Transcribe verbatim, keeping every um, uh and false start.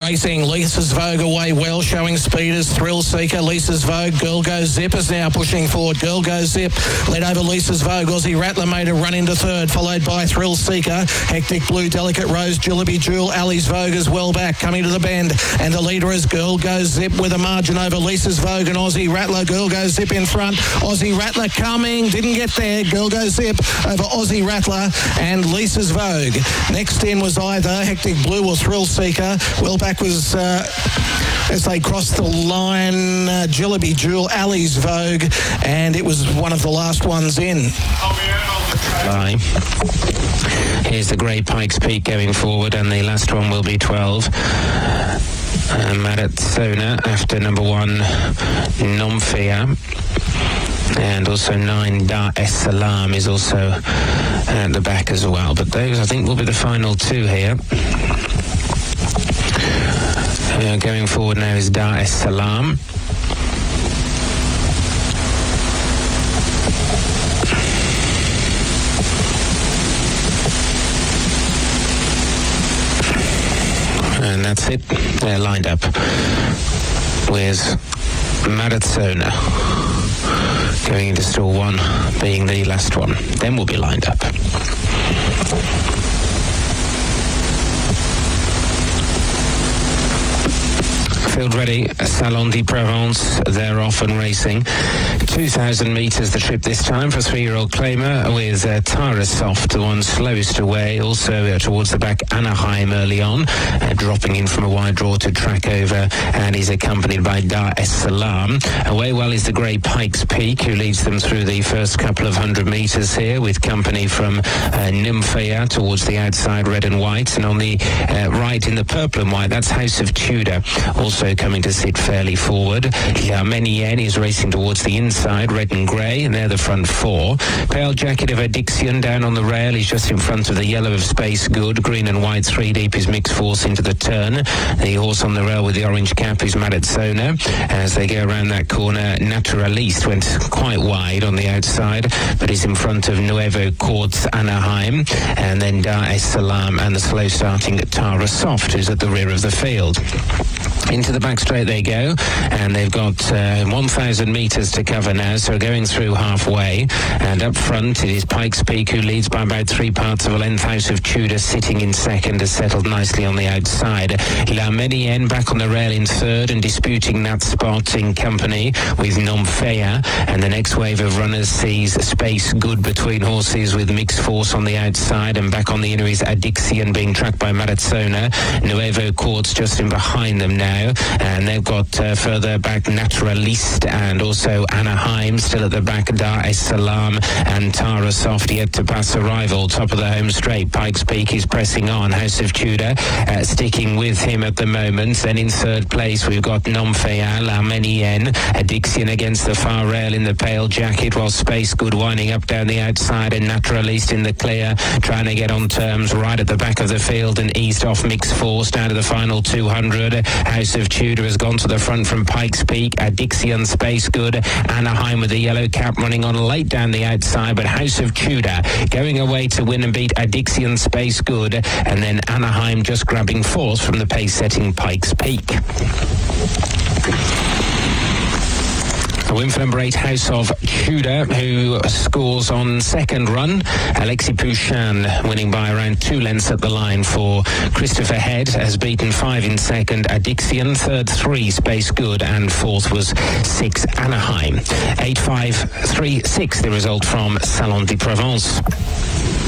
racing. Lisa's Vogue away well, showing speed as Thrill Seeker. Lisa's Vogue, Girl Goes Zip is now pushing forward. Girl Goes Zip led over Lisa's Vogue. Aussie Rattler made a run into third, followed by Thrill Seeker. Hectic Blue, Delicate Rose, Jillaby Jewel. Ali's Vogue is well back, coming to the bend. And the leader is Girl Goes Zip with a margin over Lisa's Vogue and Aussie Rattler. Girl Goes Zip in front. Aussie Rattler coming, didn't get there. Girl Goes Zip over Aussie Rattler and Lisa's Vogue. Next in was either Hectic Blue or Thrill Seeker. Well back was, uh, as they crossed the line, uh, Jillaby Jewel, Ali's Vogue, and it was one of the last ones in. Bye. Here's the Grey Pikes Peak going forward, and the last one will be twelve. Uh, Marathona after number one, Nomfia. And also nine, Dar es Salaam is also at the back as well. But those, I think, will be the final two here. Uh, going forward now is Dar es Salaam. And that's it. They're lined up with Marathona going into stall one, being the last one. Then we'll be lined up. Field ready, Salon de Provence, they're off and racing. two thousand metres the trip this time for three-year-old Claimer with uh, Tara Soft, the one slowest away. Also uh, towards the back, Anaheim early on, uh, dropping in from a wide draw to track over, and he's accompanied by Dar es Salaam. Away well is the Grey Pikes Peak, who leads them through the first couple of hundred metres here, with company from uh, Nymphea towards the outside, red and white, and on the uh, right in the purple and white, that's House of Tudor, also coming to sit fairly forward. La Menien is racing towards the inside, red and grey, and they're the front four. Pale Jacket of Addiction down on the rail. He's just in front of the yellow of Space Good. Green and white three deep is Mixed Force into the turn. The horse on the rail with the orange cap is Marathona. As they go around that corner, Naturaliste went quite wide on the outside, but is in front of Nuevo Quartz Anaheim, and then Dar es Salaam and the slow starting Tara Soft, who's at the rear of the field. Into the back straight they go, and they've got uh, one thousand metres to cover now, so going through halfway. And up front it is Pikes Peak, who leads by about three parts of a length. House of Tudor sitting in second, has settled nicely on the outside. La Menien back on the rail in third and disputing that spot in company with Nomfea. And the next wave of runners sees Space Good between horses with Mixed Force on the outside, and back on the inner is Addiction being tracked by Marathona. Nuevo Quartz just in behind them now. And they've got uh, further back Naturaliste and also Anaheim still at the back. Dar es Salaam and Tara Soft yet to pass arrival. Top of the home straight, Pikes Peak is pressing on. House of Tudor uh, sticking with him at the moment. Then in third place we've got Nomfea, La Menien, Addiction against the far rail in the Pale Jacket, while Space Good winding up down the outside, and Naturaliste in the clear, trying to get on terms right at the back of the field and eased off Mixed Force down to the final two hundred. House of Tudor has gone to the front from Pikes Peak. Addiction, Space Good, Anaheim with the yellow cap running on late down the outside, but House of Tudor going away to win and beat Addiction, Space Good, and then Anaheim just grabbing fourth from the pace-setting Pikes Peak. A win for number eight, House of Tudor, who scores on second run. Alexis Pouchin winning by around two lengths at the line for Christopher Head, has beaten five in second, Addiction, third three, Space Good, and fourth was six, Anaheim. eight five three six, the result from Salon de Provence.